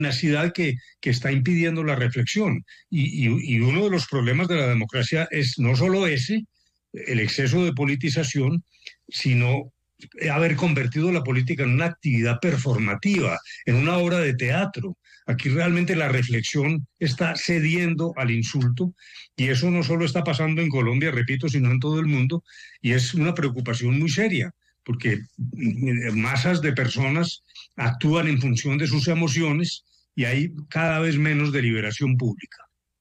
tenacidad que está impidiendo la reflexión. Y uno de los problemas de la democracia es no solo ese, el exceso de politización, sino haber convertido la política en una actividad performativa, en una obra de teatro. Aquí realmente la reflexión está cediendo al insulto y eso no solo está pasando en Colombia, repito, sino en todo el mundo, y es una preocupación muy seria, porque masas de personas actúan en función de sus emociones y hay cada vez menos deliberación pública.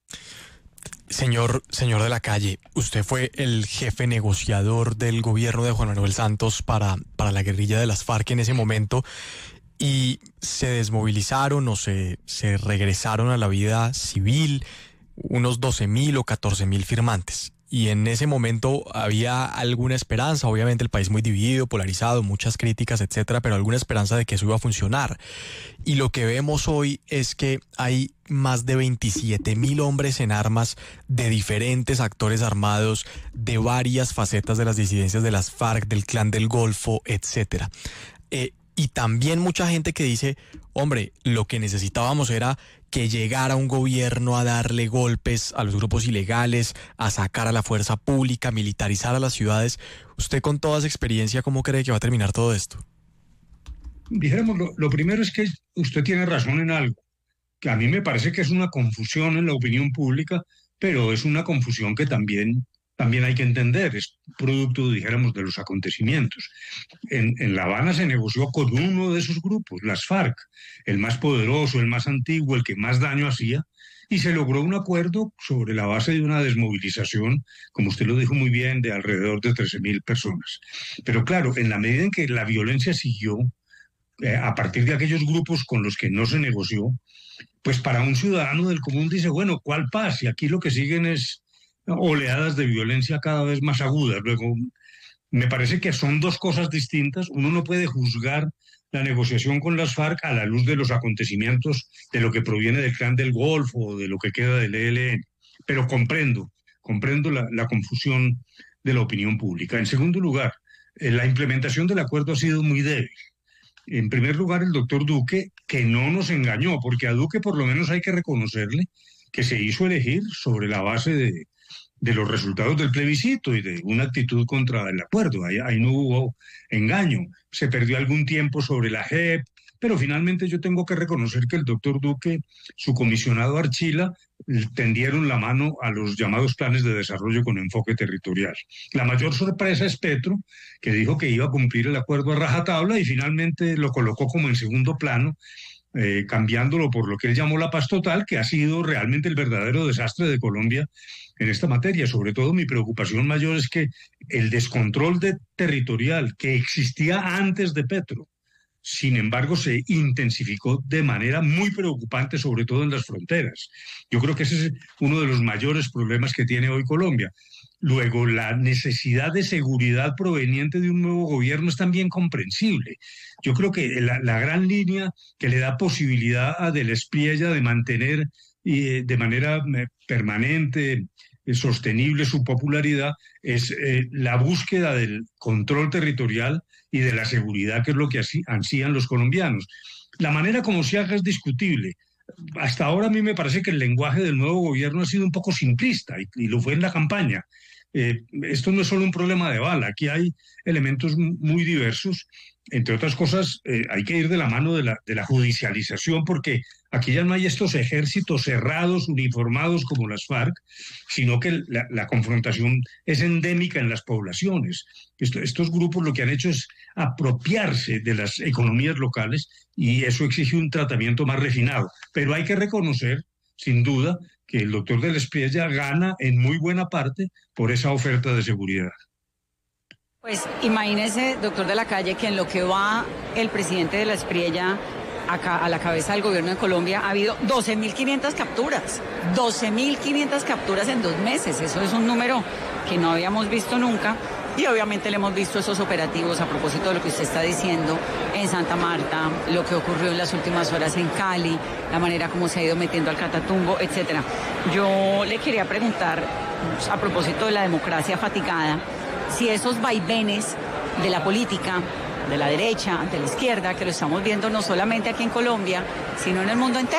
Señor de la Calle, usted fue el jefe negociador del gobierno de Juan Manuel Santos para la guerrilla de las FARC en ese momento, y se desmovilizaron o se regresaron a la vida civil unos 12.000 o 14.000 firmantes. Y en ese momento había alguna esperanza, obviamente el país muy dividido, polarizado, muchas críticas, etcétera, pero alguna esperanza de que eso iba a funcionar. Y lo que vemos hoy es que hay más de 27.000 hombres en armas de diferentes actores armados, de varias facetas de las disidencias de las FARC, del Clan del Golfo, etcétera. Y también mucha gente que dice, hombre, lo que necesitábamos era que llegara un gobierno a darle golpes a los grupos ilegales, a sacar a la fuerza pública, a militarizar a las ciudades. Usted, con toda esa experiencia, ¿cómo cree que va a terminar todo esto? Dijéramos, lo primero es que usted tiene razón en algo, que a mí me parece que es una confusión en la opinión pública, pero es una confusión que también hay que entender, es producto, dijéramos, de los acontecimientos. En La Habana se negoció con uno de esos grupos, las FARC, el más poderoso, el más antiguo, el que más daño hacía, y se logró un acuerdo sobre la base de una desmovilización, como usted lo dijo muy bien, de alrededor de 13.000 personas. Pero claro, en la medida en que la violencia siguió, a partir de aquellos grupos con los que no se negoció, pues para un ciudadano del común dice, bueno, ¿cuál paz? Y aquí lo que siguen es oleadas de violencia cada vez más agudas. Luego, me parece que son dos cosas distintas. Uno no puede juzgar la negociación con las FARC a la luz de los acontecimientos, de lo que proviene del Clan del Golfo o de lo que queda del ELN. Pero comprendo la confusión de la opinión pública. En segundo lugar, la implementación del acuerdo ha sido muy débil. En primer lugar, el doctor Duque, que no nos engañó, porque a Duque por lo menos hay que reconocerle que se hizo elegir sobre la base de los resultados del plebiscito y de una actitud contra el acuerdo. Ahí no hubo engaño. Se perdió algún tiempo sobre la JEP, pero finalmente yo tengo que reconocer que el doctor Duque, su comisionado Archila, tendieron la mano a los llamados planes de desarrollo con enfoque territorial. La mayor sorpresa es Petro, que dijo que iba a cumplir el acuerdo a rajatabla y finalmente lo colocó como en segundo plano, cambiándolo por lo que él llamó la paz total, que ha sido realmente el verdadero desastre de Colombia en esta materia. Sobre todo mi preocupación mayor es que el descontrol territorial que existía antes de Petro, sin embargo, se intensificó de manera muy preocupante, sobre todo en las fronteras. Yo creo que ese es uno de los mayores problemas que tiene hoy Colombia. Luego, la necesidad de seguridad proveniente de un nuevo gobierno es también comprensible. Yo creo que la gran línea que le da posibilidad a Del Espriella de mantener de manera permanente, sostenible su popularidad es la búsqueda del control territorial y de la seguridad, que es lo que ansían los colombianos. La manera como se haga es discutible. Hasta ahora a mí me parece que el lenguaje del nuevo gobierno ha sido un poco simplista y lo fue en la campaña. Esto no es solo un problema de bala, aquí hay elementos muy diversos. Entre otras cosas, hay que ir de la mano de la judicialización, porque aquí ya no hay estos ejércitos cerrados, uniformados como las FARC, sino que la confrontación es endémica en las poblaciones. Estos grupos lo que han hecho es apropiarse de las economías locales y eso exige un tratamiento más refinado. Pero hay que reconocer, sin duda, que el doctor Del Espriella gana en muy buena parte por esa oferta de seguridad. Pues imagínese, doctor de la Calle, que en lo que va el presidente Del Espriella a la cabeza del gobierno de Colombia ha habido 12.500 capturas. 12.500 capturas en 2 meses. Eso es un número que no habíamos visto nunca. Y obviamente le hemos visto esos operativos a propósito de lo que usted está diciendo en Santa Marta, lo que ocurrió en las últimas horas en Cali, la manera como se ha ido metiendo al Catatumbo, etcétera. Yo le quería preguntar, a propósito de la democracia fatigada, si esos vaivenes de la política de la derecha, de la izquierda, que lo estamos viendo no solamente aquí en Colombia, sino en el mundo entero.